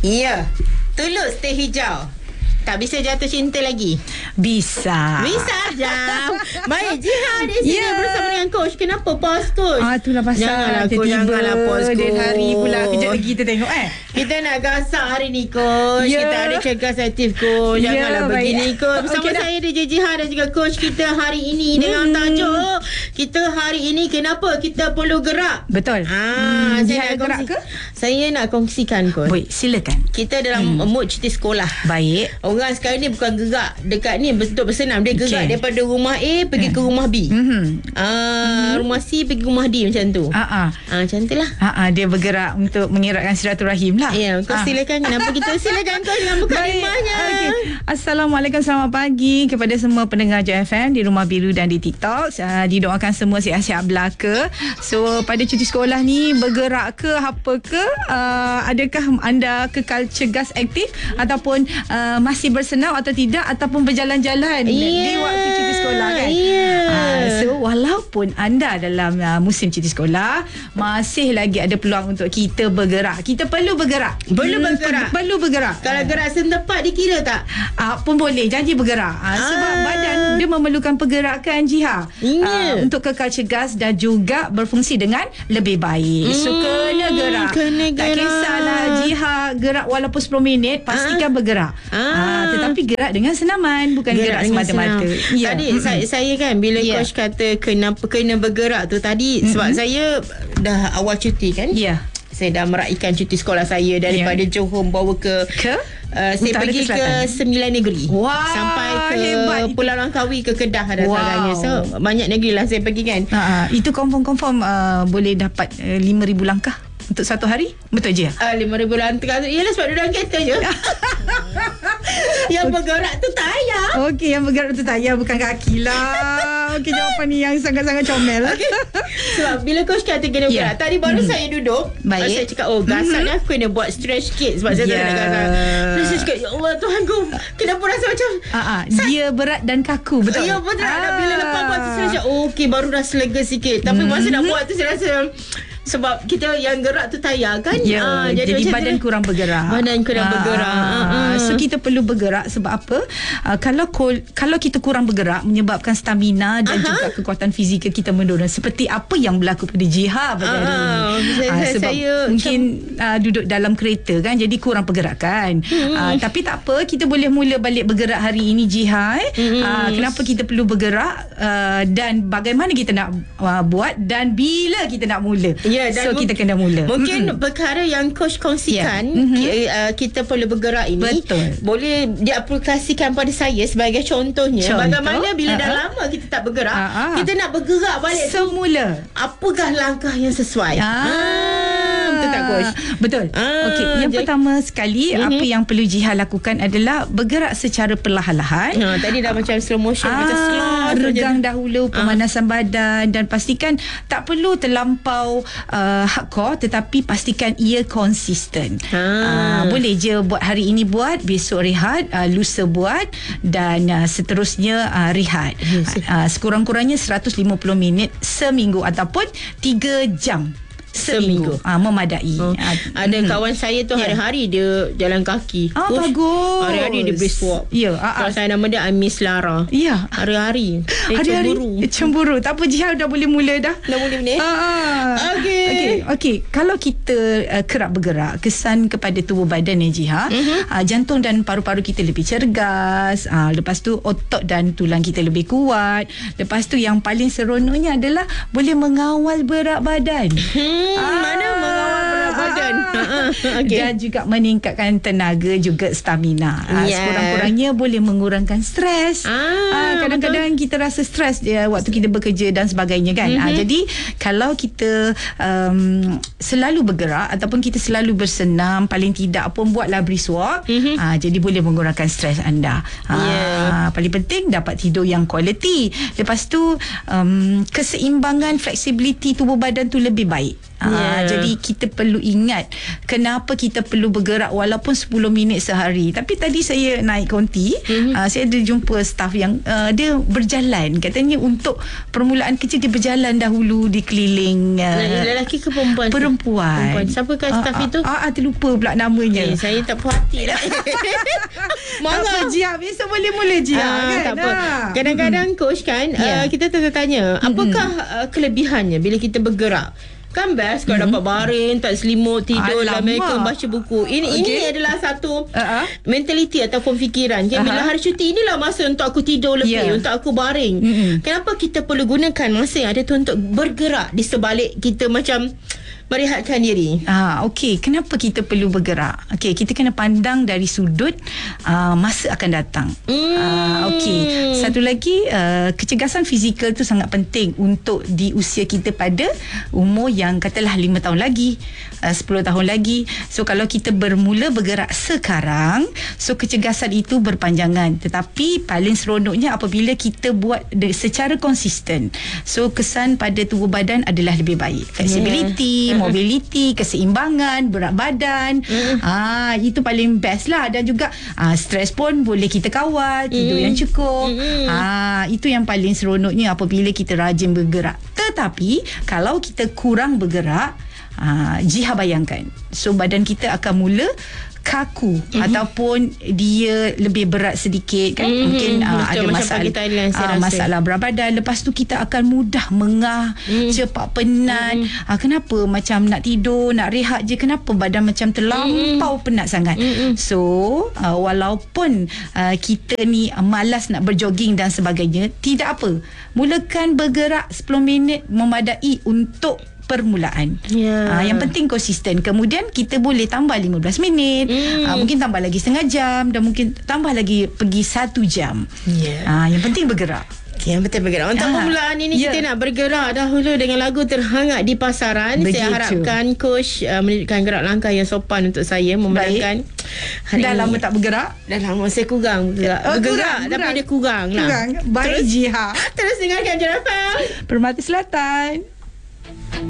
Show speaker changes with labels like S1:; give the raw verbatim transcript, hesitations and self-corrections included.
S1: Ya. Tulus teh hijau. Tak bisa jatuh cinta lagi?
S2: Bisa.
S1: Bisa jam. Baik, Jiha di sini yeah. bersama dengan coach. Kenapa pause coach?
S2: Ah, itulah pasal.
S1: Janganlah coach, janganlah pause coach.
S2: Dan hari pula kejap lagi kita tengok eh.
S1: Kita nak gasak hari ni coach. Yeah. Kita ada cegas aktif coach. Janganlah yeah, begini coach. Bersama okay, saya D J Jiha dan juga coach kita hari ini dengan hmm. tajuk kita hari ini kenapa kita perlu gerak.
S2: Betul.
S1: Ah, hmm, saya nak gerak ke? Saya nak kongsikan coach.
S2: Baik, silakan.
S1: Kita dalam hmm. mood cuti sekolah.
S2: Baik.
S1: Orang sekarang ni bukan gerak dekat ni untuk bersenam. Dia gerak okay. daripada rumah A pergi hmm. ke rumah B. Mm-hmm. Uh, mm-hmm. Rumah C pergi rumah D macam tu.
S2: Uh-uh.
S1: Uh, macam tu lah.
S2: Uh-uh. Dia bergerak untuk mengeratkan silaturahim lah.
S1: Ya, kau uh. silakan. Kenapa kita silakan kau dengan buka limahnya. Okay.
S2: Assalamualaikum, selamat pagi kepada semua pendengar J F M di Rumah Biru dan di TikTok. Uh, didoakan semua sihat-sihat belaka. So, pada cuti sekolah ni bergerak ke apa ke? Uh, adakah anda kekal cegas aktif ataupun uh, masih bersenam atau tidak ataupun berjalan-jalan yeah. di waktu cuti sekolah kan.
S1: Yeah.
S2: Uh, so walaupun anda dalam uh, musim cuti sekolah masih lagi ada peluang untuk kita bergerak. Kita perlu bergerak.
S1: Perlu hmm, bergerak.
S2: Perlu, perlu bergerak.
S1: Kalau uh. gerak setempat dikira tak?
S2: Uh, pun boleh. Janji bergerak. Uh, ah. Sebab badan dia memerlukan pergerakan Jiha. Yeah. Uh, untuk kekal cegas dan juga berfungsi dengan lebih baik. Hmm. So kena gerak.
S1: Kena gerak.
S2: Tak kisahlah Jiha gerak walaupun sepuluh minit pastikan uh. bergerak. Ah. Uh, tetapi gerak dengan senaman, bukan gerak, gerak semata-mata.
S1: Ya. Tadi mm-hmm. saya, saya kan bila yeah. coach kata kenapa kena bergerak tu tadi mm-hmm. sebab saya dah awal cuti kan.
S2: Ya. Yeah.
S1: Saya dah meraihkan cuti sekolah saya daripada yeah. Johor bawa ke
S2: ke
S1: Uh, saya
S2: Utara
S1: pergi ke, ke Sembilan Negeri.
S2: Wow,
S1: sampai ke hebat. Pulau Langkawi, ke Kedah dan
S2: wow.
S1: sebagainya. So banyak negeri lah saya pergi kan.
S2: Ha, itu confirm-confirm uh, boleh dapat uh, lima ribu langkah untuk satu hari. Betul je?
S1: Uh, lima ribu langkah tu ialah sebab duduk dalam kereta je. Yang bergerak tu tayar.
S2: Okey, yang bergerak tu tayar, bukan kaki lah. Okey, jawapan ni yang sangat-sangat comel.
S1: Okay. Sebab bila coach kata kena bergerak, yeah. tadi baru mm-hmm. saya duduk.
S2: Baik.
S1: Saya cakap, oh gasaknya mm-hmm. aku kena buat stretch sikit. Sebab saya yeah. tak nak gagal. Terus saya cakap, ya Allah Tuhanku, kenapa rasa macam
S2: uh-uh. dia berat dan kaku. Betul?
S1: Ya betul. Ah. Bila lepas buat tu saya cakap, oh, okey baru dah lega sikit. Tapi mm-hmm. masa nak buat tu saya rasa sebab kita yang gerak tu tayar kan.
S2: Ya, uh, jadi, jadi badan kurang bergerak.
S1: Badan kurang uh, bergerak. Uh, uh.
S2: So kita perlu bergerak sebab apa? Uh, kalau kalau kita kurang bergerak menyebabkan stamina dan uh-huh. juga kekuatan fizikal kita menurun. Seperti apa yang berlaku pada Jiha pada hari ini.
S1: Uh, saya, uh,
S2: sebab
S1: saya
S2: mungkin uh, duduk dalam kereta kan, jadi kurang pergerakan. Hmm. Uh, tapi tak apa, kita boleh mula balik bergerak hari ini Jiha. Eh? Hmm. Uh, kenapa kita perlu bergerak uh, dan bagaimana kita nak uh, buat dan bila kita nak mula.
S1: Ya,
S2: so kita kena mula.
S1: Mungkin mm-hmm. perkara yang coach kongsikan yeah. mm-hmm. kita perlu bergerak ini
S2: betul.
S1: Boleh diaplikasikan pada saya sebagai contohnya. Contoh? Bagaimana bila uh-huh. dah lama kita tak bergerak, uh-huh. kita nak bergerak balik
S2: semula.
S1: Apakah langkah yang sesuai?
S2: Ah.
S1: Ah, betul tak coach?
S2: Betul. Ah, okey, yang jadi, pertama sekali mm-hmm. apa yang perlu Jiha lakukan adalah bergerak secara perlahan-lahan.
S1: Ha, tadi dah macam slow motion ah, macam slow
S2: regang dahulu pemanasan ah. badan dan pastikan tak perlu terlampau Uh, hardcore, tetapi pastikan ia konsisten. Ha. Uh, boleh je buat hari ini buat, besok rehat, uh, lusa buat dan uh, seterusnya uh, rehat. Yes. Uh, sekurang-kurangnya seratus lima puluh minit seminggu ataupun tiga jam seminggu, seminggu. Ah, memadai.
S1: Oh. Ada hmm. kawan saya tu hari-hari yeah. dia jalan kaki.
S2: Ah, Ush, bagus.
S1: Hari-hari dia brisk walk.
S2: Ya. Yeah.
S1: Kalau saya nama dia Miss Lara.
S2: Ya. Yeah.
S1: Hari-hari. Dia
S2: hari-hari
S1: cemburu.
S2: Cemburu. Tak apa, Jiha dah boleh mula dah.
S1: Dah boleh ni.
S2: Ah. Okey. Okey. Okey. Kalau kita uh, kerap bergerak, kesan kepada tubuh badan ya Jiha, mm-hmm. uh, jantung dan paru-paru kita lebih cergas. Uh, lepas tu otot dan tulang kita lebih kuat. Lepas tu yang paling seronoknya adalah boleh mengawal berat badan.
S1: Hmm. Ah, mana mengawal berat badan.
S2: Ah, okay. Dan juga meningkatkan tenaga juga stamina. Ah, yeah. Sekurang-kurangnya boleh mengurangkan stres. Ah, ah, kadang-kadang betul. Kita rasa stres ya, waktu kita bekerja dan sebagainya kan. Mm-hmm. Ah, jadi kalau kita um, selalu bergerak ataupun kita selalu bersenam, paling tidak pun buatlah brisk walk. Mm-hmm. Ah, jadi boleh mengurangkan stres anda. Ah, yeah. Paling penting dapat tidur yang quality. Lepas tu um, keseimbangan flexibility tubuh badan tu lebih baik. Yeah. Uh, jadi kita perlu ingat kenapa kita perlu bergerak walaupun sepuluh minit sehari. Tapi tadi saya naik konti, mm-hmm. uh, saya ada jumpa staff yang uh, dia berjalan. Katanya untuk permulaan kecil dia berjalan dahulu di keliling uh,
S1: lelaki ke perempuan?
S2: Perempuan.
S1: Perempuan. Siapakah staff
S2: uh,
S1: itu?
S2: Ah, uh, uh, terlupa pula namanya.
S1: Eh, saya tak puas hati dah.
S2: Marah Jia, biasa boleh mula Jia
S1: ah,
S2: kan.
S1: Tak apa. Kadang-kadang mm-hmm. coach kan yeah. uh, kita tertanya, mm-hmm. apakah uh, kelebihannya bila kita bergerak? Kan best kalau mm-hmm. dapat baring, tak selimut, tidur dalam Amerika, baca buku. Ini okay. ini adalah satu uh-huh. mentaliti ataupun fikiran. Okay? Uh-huh. Bila hari cuti, inilah masa untuk aku tidur lebih, yeah. untuk aku baring. Mm-hmm. Kenapa kita perlu gunakan masa yang ada tu untuk bergerak di sebalik kita macam merehatkan diri?
S2: Ah, okey, kenapa kita perlu bergerak? Okey, kita kena pandang dari sudut uh, masa akan datang. Mm. Ah, okey, satu lagi uh, kecergasan fizikal tu sangat penting untuk di usia kita pada umur yang katalah lima tahun lagi, uh, sepuluh tahun lagi. So kalau kita bermula bergerak sekarang, so kecergasan itu berpanjangan. Tetapi paling seronoknya apabila kita buat de- secara konsisten. So kesan pada tubuh badan adalah lebih baik. Flexibility, yeah. mobility, keseimbangan, berat badan. Mm. Ah, itu paling best lah. Dan juga ah, stres pun boleh kita kawal, tidur mm. yang cukup. Mm. Ah, itu yang paling seronoknya apabila kita rajin bergerak. Tetapi kalau kita kurang bergerak, ah, Jiha bayangkan. So badan kita akan mula kaku, mm-hmm. ataupun dia lebih berat sedikit kan, mm-hmm. mungkin uh, ada masalah Thailand, uh, masalah berat badan. Lepas tu kita akan mudah mengah, mm. cepat penat. mm. uh, kenapa macam nak tidur, nak rehat je, kenapa badan macam terlampau mm. penat sangat. mm. So uh, walaupun uh, kita ni uh, malas nak berjoging dan sebagainya, tidak apa, mulakan bergerak sepuluh minit memadai untuk permulaan. Yeah. Uh, yang penting konsisten. Kemudian kita boleh tambah lima belas minit, mm. uh, mungkin tambah lagi setengah jam, dan mungkin tambah lagi pergi satu jam. Yeah. Uh, yang penting bergerak.
S1: Okay, yang penting bergerak. Untuk ah, permulaan ini yeah. kita nak bergerak dahulu dengan lagu terhangat di pasaran. Begitu. Saya harapkan coach uh, menunjukkan gerak langkah yang sopan untuk saya memenangkan.
S2: Dah ini. Lama tak bergerak?
S1: Dah lama saya kurang bergerak. Oh, bergerak kurang, tapi kurang. Dia kurang lah.
S2: Kurang. Baik Jiha.
S1: Terus dengarkan J F M
S2: Permata Selatan.